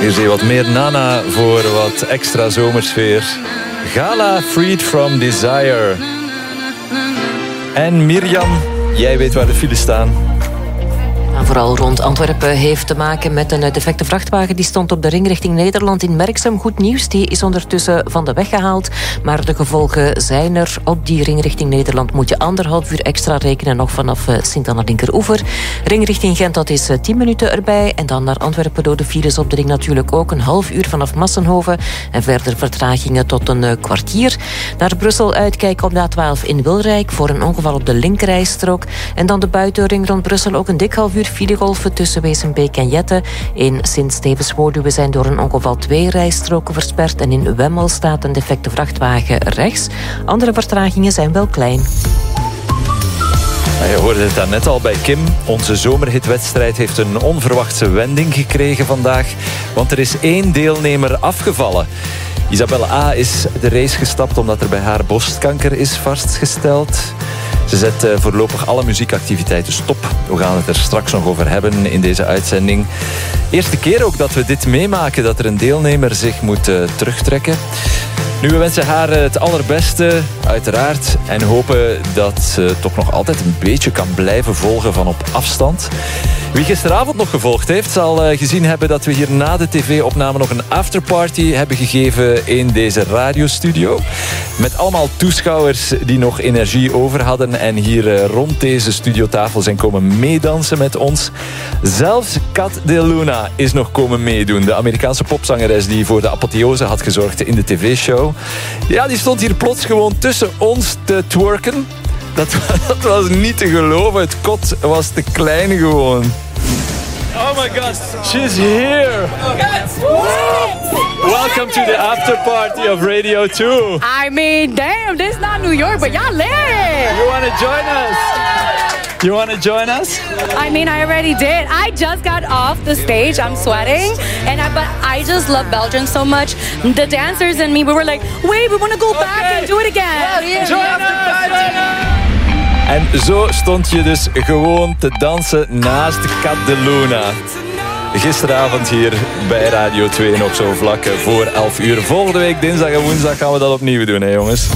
Hier zie je wat meer Nana voor wat extra zomersfeer. Gala Freed from Desire. En Mirjam, jij weet waar de files staan. Vooral rond Antwerpen heeft te maken met een defecte vrachtwagen. Die stond op de ring richting Nederland in Merksem. Goed nieuws, die is ondertussen van de weg gehaald. Maar de gevolgen zijn er. Op die ring richting Nederland moet je 1,5 uur extra rekenen. Nog vanaf Sint-Anna-Linkeroever. Ring richting Gent, dat is 10 minuten erbij. En dan naar Antwerpen door de files op de ring natuurlijk ook. 1,5 uur vanaf Massenhoven. En verder vertragingen tot een kwartier. Naar Brussel uitkijken op de A12 in Wilrijk. Voor een ongeval op de linkerrijstrook. En dan de buitenring rond Brussel ook een dik half uur filegolven tussen Wezenbeek en Jette. In Sint-Stevens-Woluwe zijn door een ongeval 2 rijstroken versperd en in Wemmel staat een defecte vrachtwagen rechts. Andere vertragingen zijn wel klein. Je hoorde het daarnet al bij Kim. Onze zomerhitwedstrijd heeft een onverwachte wending gekregen vandaag. Want er is 1 deelnemer afgevallen. Isabelle A. is de race gestapt omdat er bij haar borstkanker is vastgesteld. Ze zet voorlopig alle muziekactiviteiten stop. We gaan het er straks nog over hebben in deze uitzending. Eerste keer ook dat we dit meemaken, dat er een deelnemer zich moet terugtrekken. Nu, we wensen haar het allerbeste, uiteraard. En hopen dat ze toch nog altijd een beetje kan blijven volgen van op afstand. Wie gisteravond nog gevolgd heeft, zal gezien hebben dat we hier na de tv-opname nog een afterparty hebben gegeven in deze radiostudio. Met allemaal toeschouwers die nog energie over hadden en hier rond deze studiotafel zijn komen meedansen met ons. Zelfs Kat de Luna is nog komen meedoen. De Amerikaanse popzangeres die voor de apotheose had gezorgd in de tv-show. Ja, die stond hier plots gewoon tussen ons te twerken. Dat was niet te geloven. Het kot was te klein gewoon. Oh my god, she's here. Welcome to the after party of Radio 2. I mean, damn, this is not New York, but y'all lit. You want to join us? You want to join us? I mean, I already did. I just got off the stage. I'm sweating, but I just love Belgium so much. The dancers and me, we were like, wait, we want to go back and do it again. Well, join us. En zo stond je dus gewoon te dansen naast Kat de Luna. Gisteravond hier bij Radio 2 nog zo vlak voor 11 uur. Volgende week, dinsdag en woensdag, gaan we dat opnieuw doen, hè jongens.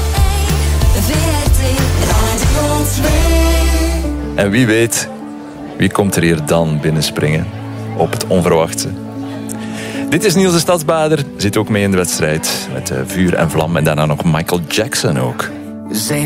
En wie weet, wie komt er hier dan binnenspringen op het onverwachte. Dit is Niels de Stadsbader, zit ook mee in de wedstrijd met vuur en vlam. En daarna nog Michael Jackson ook.